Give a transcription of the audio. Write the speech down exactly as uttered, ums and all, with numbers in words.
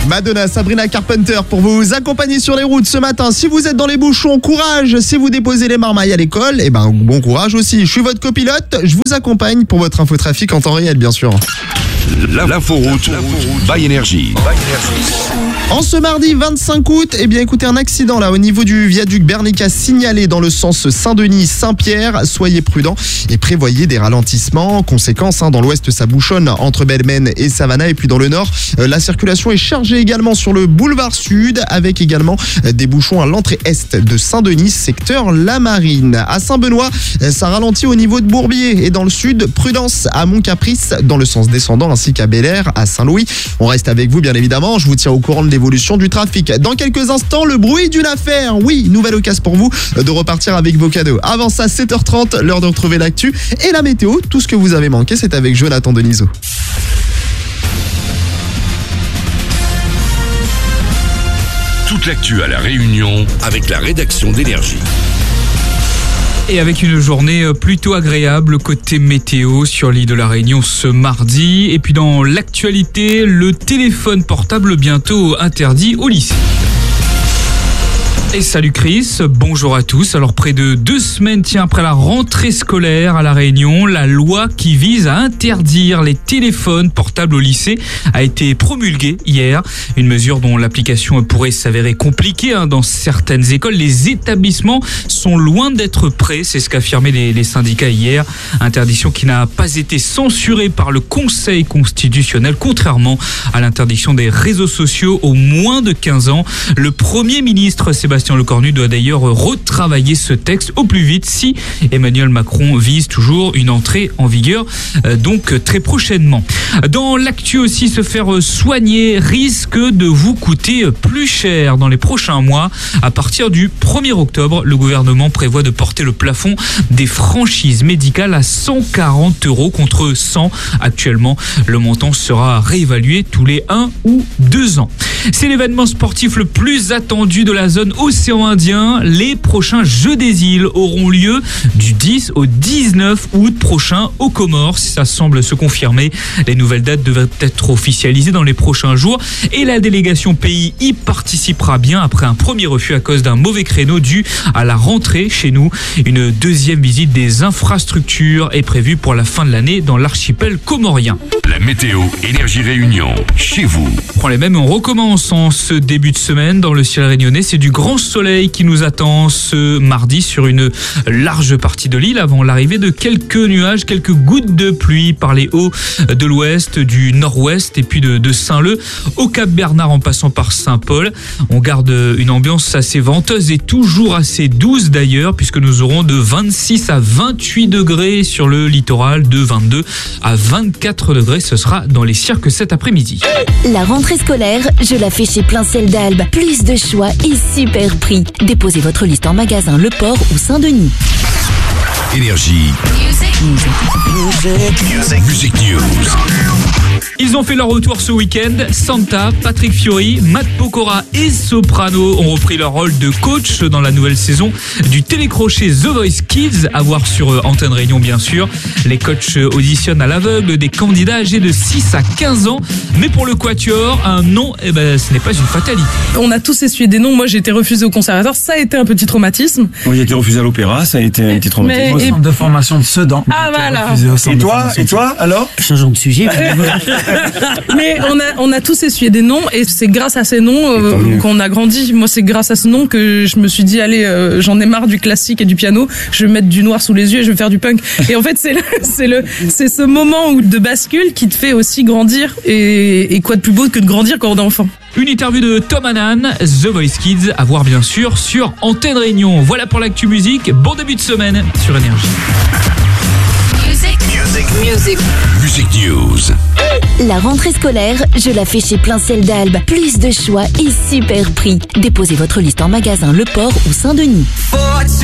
Madonna, Sabrina Carpenter pour vous accompagner sur les routes ce matin. Si vous êtes dans les bouchons, courage. Si vous déposez les marmailles à l'école, eh ben bon courage aussi. Je suis votre copilote, je vous accompagne pour votre infotrafic en temps réel, bien sûr. L'inforoute by Énergie. En ce mardi vingt-cinq août, eh bien écoutez, un accident là au niveau du viaduc Bernica signalé dans le sens Saint-Denis-Saint-Pierre. Soyez prudents et prévoyez des ralentissements. Conséquence, hein, dans l'ouest ça bouchonne entre Belmen et Savannah, et puis dans le nord, euh, la circulation est chargée également sur le boulevard sud, avec également euh, des bouchons à l'entrée est de Saint-Denis, secteur La Marine. À Saint-Benoît, euh, ça ralentit au niveau de Bourbier, et dans le sud, prudence à Montcaprice dans le sens descendant, ainsi qu'à Bel-Air, à Saint-Louis. On reste avec vous bien évidemment, je vous tiens au courant de l'évolution du trafic. Dans quelques instants, le bruit d'une affaire. Oui, nouvelle occasion pour vous de repartir avec vos cadeaux. Avant ça, sept heures trente, l'heure de retrouver l'actu et la météo. Tout ce que vous avez manqué, c'est avec Jonathan Denisot. Toute l'actu à La Réunion avec la rédaction d'Énergie. Et avec une journée plutôt agréable côté météo sur l'île de la Réunion ce mardi. Et puis dans l'actualité, le téléphone portable bientôt interdit au lycée. Et salut Chris, bonjour à tous. Alors près de deux semaines, tiens, après la rentrée scolaire à La Réunion, la loi qui vise à interdire les téléphones portables au lycée a été promulguée hier. Une mesure dont l'application pourrait s'avérer compliquée hein, dans certaines écoles. Les établissements sont loin d'être prêts, c'est ce qu'affirmaient les, les syndicats hier. Interdiction qui n'a pas été censurée par le Conseil constitutionnel, contrairement à l'interdiction des réseaux sociaux aux moins de quinze ans. Le Premier ministre Sébastien Lecornu doit d'ailleurs retravailler ce texte au plus vite si Emmanuel Macron vise toujours une entrée en vigueur euh, donc très prochainement. Dans l'actu aussi, se faire soigner risque de vous coûter plus cher dans les prochains mois. À partir du premier octobre, le gouvernement prévoit de porter le plafond des franchises médicales à cent quarante euros contre cent actuellement. Le montant sera réévalué tous les un ou deux ans. C'est l'événement sportif le plus attendu de la zone océan Indien. Les prochains Jeux des îles auront lieu du dix au dix-neuf août prochain aux Comores. Ça semble se confirmer. Les nouvelles dates devraient être officialisées dans les prochains jours et la délégation pays y participera bien après un premier refus à cause d'un mauvais créneau dû à la rentrée chez nous. Une deuxième visite des infrastructures est prévue pour la fin de l'année dans l'archipel comorien. La météo Énergie Réunion, chez vous. On prend les mêmes et on recommence en ce début de semaine dans le ciel réunionnais. C'est du grand soleil qui nous attend ce mardi sur une large partie de l'île avant l'arrivée de quelques nuages, quelques gouttes de pluie par les hauts de l'ouest, du nord-ouest et puis de, de Saint-Leu au Cap-Bernard en passant par Saint-Paul. On garde une ambiance assez venteuse et toujours assez douce d'ailleurs, puisque nous aurons de vingt-six à vingt-huit degrés sur le littoral, de vingt-deux à vingt-quatre degrés. Ce sera dans les cirques cet après-midi. La rentrée scolaire, je la fais chez Plein Ciel d'Albe. Plus de choix et super prix. Déposez votre liste en magasin Le Port ou Saint-Denis. Énergie. Music. Music. Music News. Ils ont fait leur retour ce week-end. Santa, Patrick Fiori, Matt Pokora et Soprano ont repris leur rôle de coach dans la nouvelle saison du télécrochet The Voice Kids, à voir sur Antenne Réunion bien sûr. Les coachs auditionnent à l'aveugle des candidats âgés de six à quinze ans. Mais pour le quatuor, un non, eh ben, ce n'est pas une fatalité. On a tous essuyé des noms. Moi, j'ai été refusée au conservatoire. Ça a été un petit traumatisme. Moi, j'ai été refusé à l'opéra. Ça a été un petit traumatisme. Mais- Au centre de formation de Sedan. Ah, voilà. Et toi, et toi, alors? Changeons de sujet. Mais on a, on a tous essuyé des noms et c'est grâce à ces noms euh, Tant mieux. qu'on a grandi. Moi, c'est grâce à ce nom que je me suis dit, allez, euh, j'en ai marre du classique et du piano. Je vais mettre du noir sous les yeux et je vais faire du punk. Et en fait, c'est le, c'est le, c'est ce moment où de bascule qui te fait aussi grandir. Et, et quoi de plus beau que de grandir quand on est enfant. Une interview de Tom Hannan, The Voice Kids, à voir bien sûr sur Antenne Réunion. Voilà pour l'actu musique. Bon début de semaine sur Énergie. Music. Music News. La rentrée scolaire, je la fais chez Plein Ciel d'Albe. Plus de choix et super prix. Déposez votre liste en magasin Le Port ou Saint-Denis.